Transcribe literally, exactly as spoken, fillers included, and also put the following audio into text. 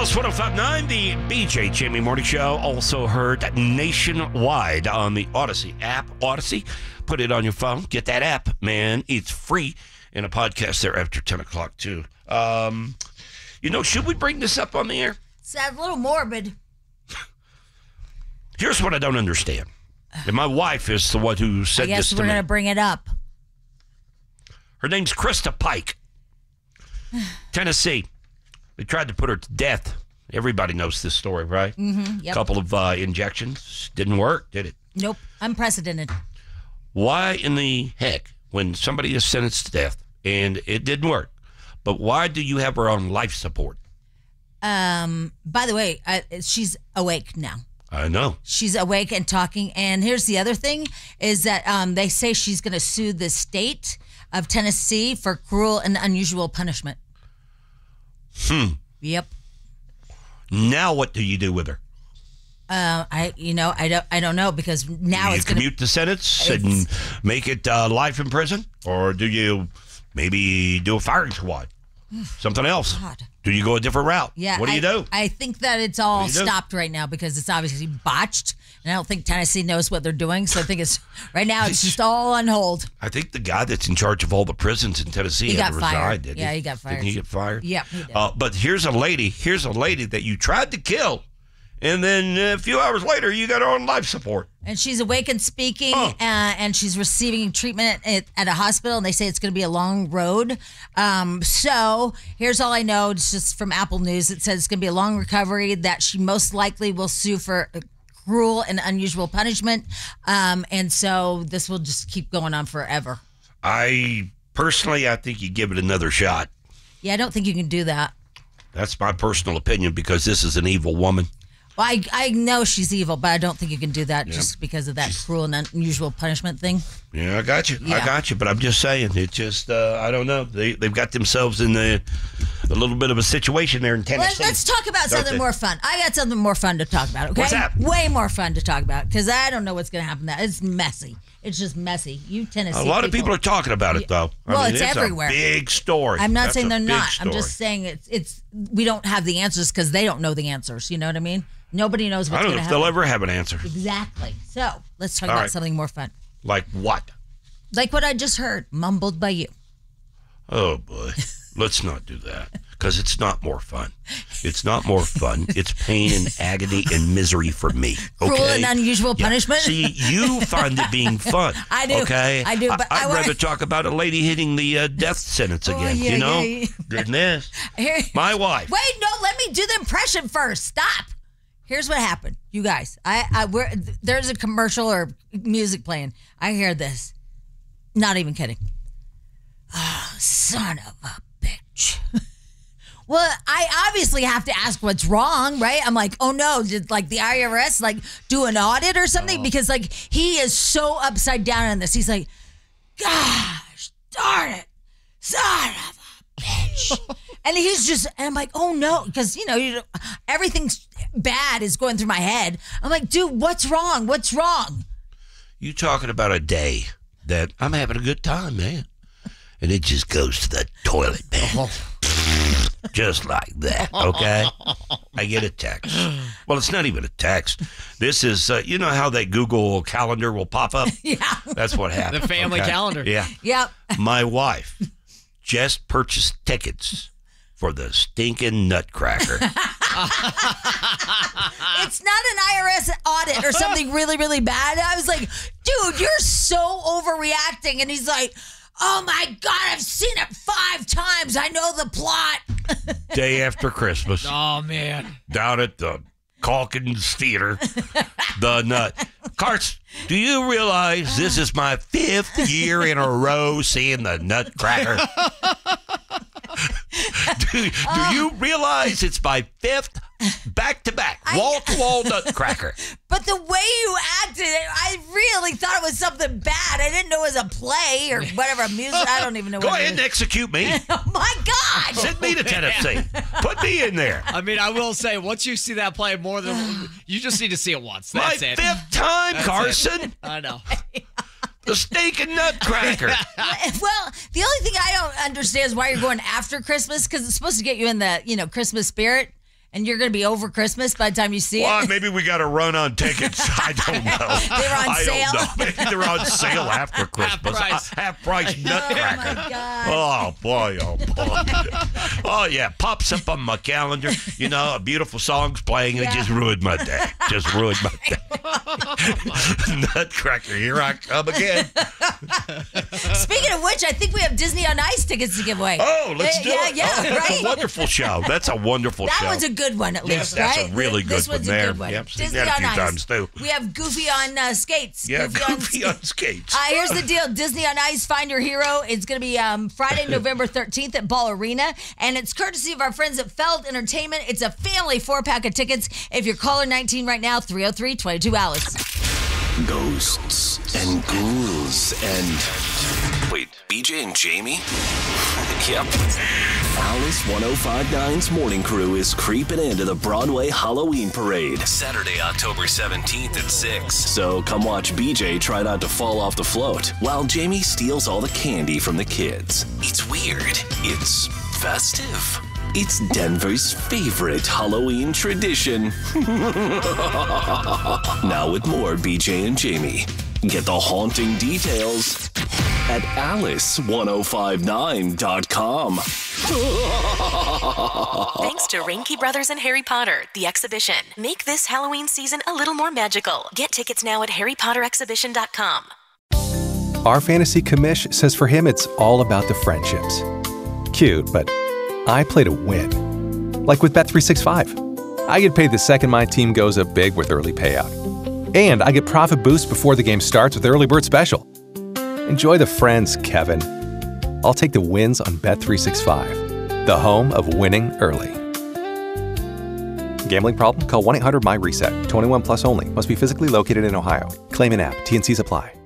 Alice one oh five point nine, the B J Jamie Morning Show, also heard nationwide on the Odyssey app. Odyssey, put it on your phone. Get that app, man. It's free. And a podcast there after ten o'clock, too. Um, you know, should we bring this up on the air? It's a little morbid. Here's what I don't understand. And my wife is the one who said I guess this to we're me. going to bring it up. Her name's Krista Pike. Tennessee. They tried to put her to death. Everybody knows this story, right? Mm-hmm. A Yep. couple of uh, injections. Didn't work, did it? Nope. Unprecedented. Why in the heck, when somebody is sentenced to death and it didn't work, but why do you have her on life support? Um. By the way, I, she's awake now. I know. She's awake and talking. And here's the other thing is that um, they say she's going to sue the state of Tennessee for cruel and unusual punishment. Hmm. Yep. Now what do you do with her? Uh, I, you know, I don't, I don't know because now do you it's going to commute the sentence and make it uh, life in prison, or do you maybe do a firing squad, something else? God. Do you go a different route? Yeah. What do I, you do? I think that it's all What do you do? stopped right now because it's obviously botched, and I don't think Tennessee knows what they're doing. So I think it's right now it's just all on hold. I think the guy that's in charge of all the prisons in Tennessee He had got to resign, fired. didn't Yeah, he? he got fired. Didn't he get fired? Yep, he did. Uh, but here's a lady. Here's a lady that you tried to kill, and then a few hours later, you got her on life support. And she's awake and speaking, Oh. uh, and she's receiving treatment at, at a hospital, and they say it's going to be a long road. Um, so here's all I know. It's just from Apple News. It says it's going to be a long recovery, that she most likely will sue for cruel and unusual punishment. Um, and so this will just keep going on forever. I personally, I think you give it another shot. Yeah, I don't think you can do that. That's my personal opinion because this is an evil woman. Well, I, I know she's evil, but I don't think you can do that just because of that cruel and unusual punishment thing. Yeah, I got you. Yeah. I got you. But I'm just saying, it just, uh, I don't know. They, they've got themselves in the, a little bit of a situation there in Let, Tennessee. let's talk about Don't something they? more fun. I got something more fun to talk about, okay? What's that? Way more fun to talk about because I don't know what's going to happen. That It's messy. It's just messy. You Tennessee A lot of people are talking about it, though. I Well, mean, it's it's everywhere. a big story. I'm not That's saying a they're big not. I'm story. just saying it's, it's we don't have the answers because they don't know the answers. You know what I mean? Nobody knows I what's don't going know to if happen. they'll ever have an answer. Exactly. So let's talk All about right. something more fun. Like what? Like what I just heard, mumbled by you. Oh, boy. Let's not do that because it's not more fun. It's not more fun. It's pain and agony and misery for me. Okay? Cruel and unusual Yeah. punishment? See, you find it being fun. I do. Okay? I do, but I, I would wa- rather talk about a lady hitting the uh, death sentence Oh, again. yeah, you know? yeah, yeah. Goodness. Here- My wife. Wait, no, let me do the impression first. Stop. Here's what happened, you guys. I, I, we're, there's a commercial or music playing. I hear this. Not even kidding. Oh, son of a bitch. Well, I obviously have to ask what's wrong, right? I'm like, oh no, did like the I R S like do an audit or something? Because like he is so upside down on this. He's like, gosh darn it, son of a bitch. And he's just, and I'm like, oh no, because you know, you everything's bad is going through my head. I'm like, dude, what's wrong? What's wrong? You talking about a day that I'm having a good time, man. And it just goes to the toilet, man. Just like that, okay? I get a text. Well, it's not even a text. This is, uh, you know how that Google Calendar will pop up? Yeah. That's what happened. The family okay? calendar. Yeah. Yep. My wife just purchased tickets for the stinking Nutcracker. It's not an I R S audit or something really, really bad. I was like, dude, you're so overreacting. And he's like, oh my God, I've seen it five times. I know the plot. Day after Christmas, Oh, man. down at the Calkins Theater, the Nut. Carts, do you realize this is my fifth year in a row seeing the Nutcracker? do, do you realize it's my fifth back-to-back, wall-to-wall Nutcracker? But the way you acted, I really thought it was something bad. I didn't know it was a play or whatever, music. I don't even know Go what ahead it and is. execute me. Oh my God. Send me to Tennessee. Put me in there. I mean, I will say, once you see that play more than you just need to see it once. That's my it. fifth time, That's Carson. it. I know. The steak and Nutcracker. Well, the only thing I don't understand is why you're going after Christmas, because it's supposed to get you in the, you know, Christmas spirit. and you're going to be over Christmas by the time you see Well, it. maybe we got to run on tickets. I don't know. They were on I sale. don't know. Maybe they're on sale after Christmas. price. Uh, half price nutcracker. Oh, my God. Oh, boy, oh, boy. Oh, yeah, pops up on my calendar. You know, a beautiful song's playing, and Yeah. it just ruined my day. Just ruined my day. Nutcracker, here I come again. Speaking of which, I think we have Disney on Ice tickets to give away. Oh, let's do yeah, it. Yeah, oh, yeah, that's right? a wonderful show. That's a wonderful That show. one's a good one, at Yes, least, that's right? a really Th- good this one one's there. a good one. Yep, seen Disney that a on few Ice. times, too. We have Goofy on uh, skates. Yeah, Goofy on Goofy on skates. Uh, here's the deal. Disney on Ice, Find Your Hero. It's going to be um, Friday, November thirteenth at Ball Arena. And it's courtesy of our friends at Feld Entertainment. It's a family four-pack of tickets. If you're caller nineteen right now, three oh three, twenty-two Alice. Ghosts and ghouls and... Wait, B J and Jamie? Yep. Alice one oh five point nine's Morning Crew is creeping into the Broadway Halloween Parade. Saturday, October seventeenth at six. So come watch B J try not to fall off the float while Jamie steals all the candy from the kids. It's weird. It's festive. It's Denver's favorite Halloween tradition. Now with more B J and Jamie. Get the haunting details at alice ten fifty-nine dot com. Thanks to Ranke Brothers and Harry Potter, the exhibition. Make this Halloween season a little more magical. Get tickets now at harry potter exhibition dot com. Our fantasy commish says for him it's all about the friendships. Cute, but I play to win. Like with Bet three sixty-five. I get paid the second my team goes up big with early payout. And I get profit boost before the game starts with Early Bird Special. Enjoy the friends, Kevin. I'll take the wins on Bet three sixty-five, the home of winning early. Gambling problem? Call one eight hundred M Y RESET. twenty-one plus only. Must be physically located in Ohio. Claim in app. T N Cs apply.